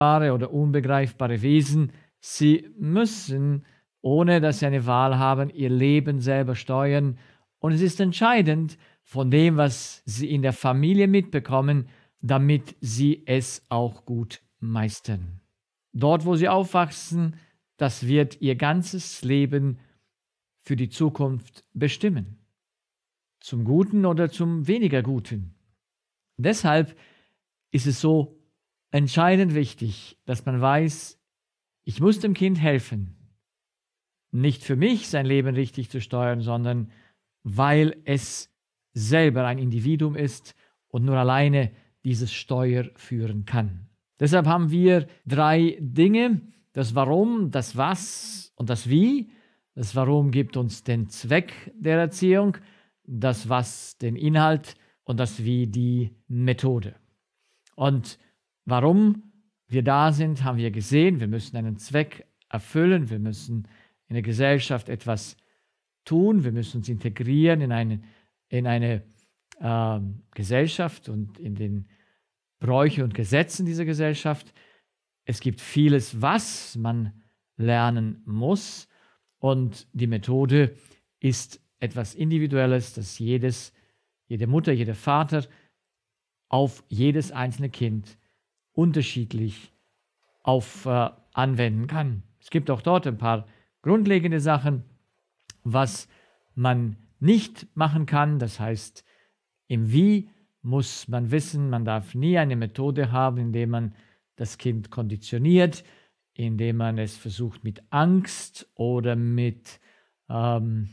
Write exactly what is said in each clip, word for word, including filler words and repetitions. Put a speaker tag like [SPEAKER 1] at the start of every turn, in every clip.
[SPEAKER 1] oder unbegreifbare Wesen. Sie müssen, ohne dass sie eine Wahl haben, ihr Leben selber steuern. Und es ist entscheidend von dem, was sie in der Familie mitbekommen, damit sie es auch gut meistern. Dort, wo sie aufwachsen, das wird ihr ganzes Leben für die Zukunft bestimmen. Zum Guten oder zum weniger Guten. Deshalb ist es so entscheidend wichtig, dass man weiß, ich muss dem Kind helfen. Nicht für mich, sein Leben richtig zu steuern, sondern weil es selber ein Individuum ist und nur alleine dieses Steuer führen kann. Deshalb haben wir drei Dinge, das Warum, das Was und das Wie. Das Warum gibt uns den Zweck der Erziehung, das Was den Inhalt und das Wie die Methode. Und warum wir da sind, haben wir gesehen. Wir müssen einen Zweck erfüllen, wir müssen in der Gesellschaft etwas tun, wir müssen uns integrieren in eine, in eine äh, Gesellschaft und in den Bräuche und Gesetzen dieser Gesellschaft. Es gibt vieles, was man lernen muss, und die Methode ist etwas Individuelles, das jedes, jede Mutter, jeder Vater auf jedes einzelne Kind unterschiedlich auf, äh, anwenden kann. Es gibt auch dort ein paar grundlegende Sachen, was man nicht machen kann. Das heißt, im Wie muss man wissen, man darf nie eine Methode haben, indem man das Kind konditioniert, indem man es versucht mit Angst oder mit ähm,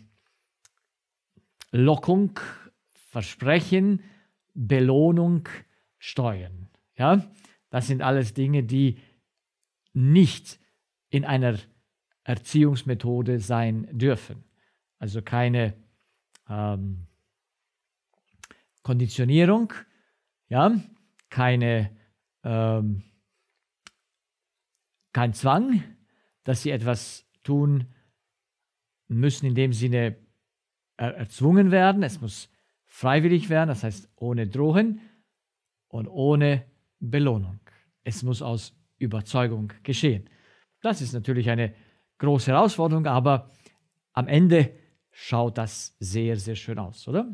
[SPEAKER 1] Lockung, Versprechen, Belohnung steuern. Ja? Das sind alles Dinge, die nicht in einer Erziehungsmethode sein dürfen. Also keine ähm, Konditionierung, ja? keine, ähm, kein Zwang, dass sie etwas tun müssen, in dem Sinne er, erzwungen werden. Es muss freiwillig werden, das heißt ohne Drohen und ohne Belohnung. Es muss aus Überzeugung geschehen. Das ist natürlich eine große Herausforderung, aber am Ende schaut das sehr, sehr schön aus, oder?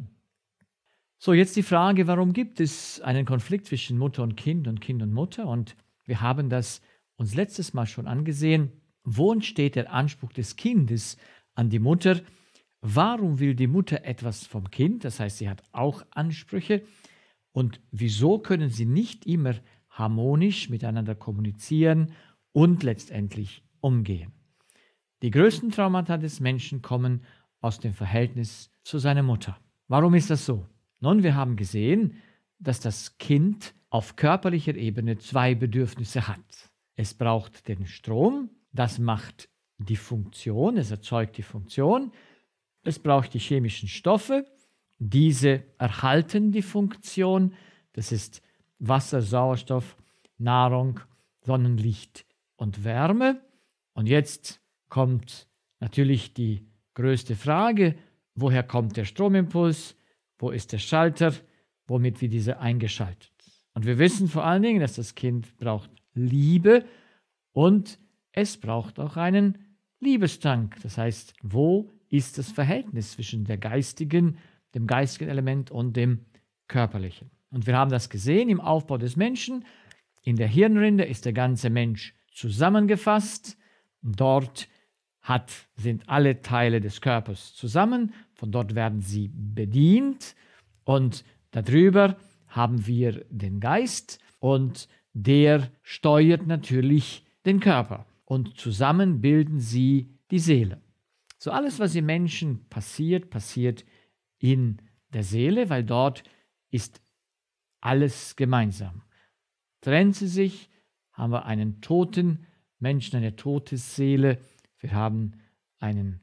[SPEAKER 1] So, jetzt die Frage, warum gibt es einen Konflikt zwischen Mutter und Kind und Kind und Mutter? Und wir haben das uns letztes Mal schon angesehen. Wo entsteht der Anspruch des Kindes an die Mutter? Warum will die Mutter etwas vom Kind? Das heißt, sie hat auch Ansprüche. Und wieso können sie nicht immer harmonisch miteinander kommunizieren und letztendlich umgehen? Die größten Traumata des Menschen kommen aus dem Verhältnis zu seiner Mutter. Warum ist das so? Nun, wir haben gesehen, dass das Kind auf körperlicher Ebene zwei Bedürfnisse hat. Es braucht den Strom, das macht die Funktion, es erzeugt die Funktion. Es braucht die chemischen Stoffe, diese erhalten die Funktion. Das ist Wasser, Sauerstoff, Nahrung, Sonnenlicht und Wärme. Und jetzt kommt natürlich die größte Frage, woher kommt der Stromimpuls, wo ist der Schalter, womit wird dieser eingeschaltet? Und wir wissen vor allen Dingen, dass das Kind braucht Liebe und es braucht auch einen Liebestank. Das heißt, wo ist das Verhältnis zwischen der geistigen, dem geistigen Element und dem körperlichen? Und wir haben das gesehen im Aufbau des Menschen. In der Hirnrinde ist der ganze Mensch zusammengefasst. Dort hat, sind alle Teile des Körpers zusammen. Von dort werden sie bedient. Und darüber haben wir den Geist und der steuert natürlich den Körper. Und zusammen bilden sie die Seele. So alles, was im Menschen passiert, passiert in der Seele, weil dort ist alles gemeinsam. Trennt sie sich, haben wir einen toten Menschen, eine tote Seele. Wir haben einen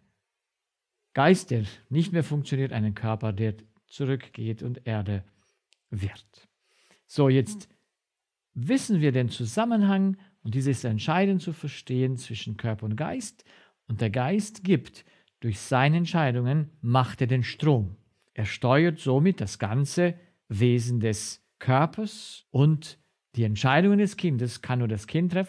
[SPEAKER 1] Geist, der nicht mehr funktioniert, einen Körper, der zurückgeht und Erde wird. So, jetzt wissen wir den Zusammenhang, und dieses ist entscheidend zu verstehen zwischen Körper und Geist. Und der Geist gibt durch seine Entscheidungen, macht er den Strom. Er steuert somit das ganze Wesen des Körpers und Die Entscheidungen des Kindes kann nur das Kind treffen.